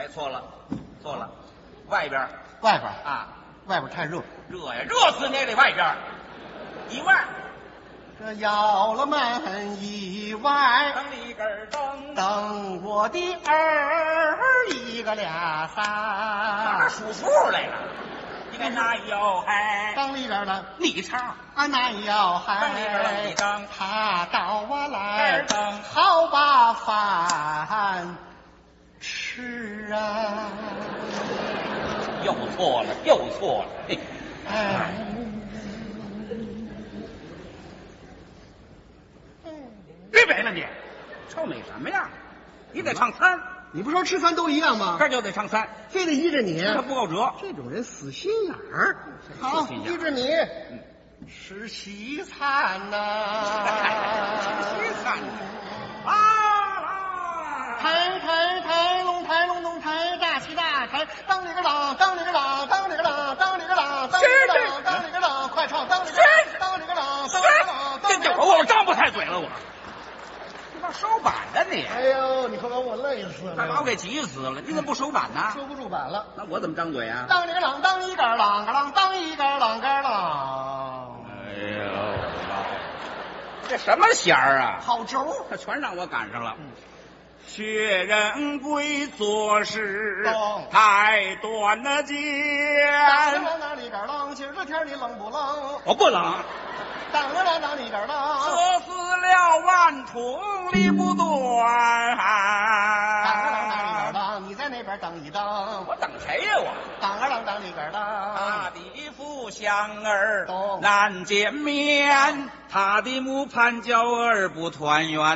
哎，错了，错了，外边外边啊， 外边太热， 热呀，热死你也得外边。以外， 这要了门以外， 等里根灯， 等我的儿一个俩上这仨， 数数来了。你看那哟嗨， 当里边的你唱， 啊那要当里边嗨你，当， 他到我来儿等好把饭吃啊！ 又错了，又错了。嘿， 哎， 别北了你，臭美什么呀？你得唱三， 你不说吃饭都一样吗？ 这就得唱三， 非得依着你， 这不够折。 这种人死心眼儿。好， 死心眼儿依着你，吃西餐呐、 西餐啊！ 抬抬抬，龙抬龙龙抬，大起大抬，当里个啷，当里个啷，当里个啷，当里个啷，当里个啷，当里个啷，快唱，当里个啷，当里个啷，当里个啷，当里个啷。 我张不开嘴了，我。你把手板的你， 哎呦，你快把我累死了！ 快把我给急死了！你怎么不手板呢？ 收不住板了。 那我怎么张嘴啊？ 当里个啷，当一个啷个啷，当一个啷个啷。 哎呦，这什么弦儿啊？ 好轴， 这全让我赶上了。薛仁贵做事太短了见， 当里个啷，今儿这天你冷不冷？ 我不冷。 当里个啷， 射死了万通理不断。 当里个啷，你在那边等一等。 我等谁呀？我当里个啷。 他的父相儿懂难见面，他的母盼娇儿不团圆。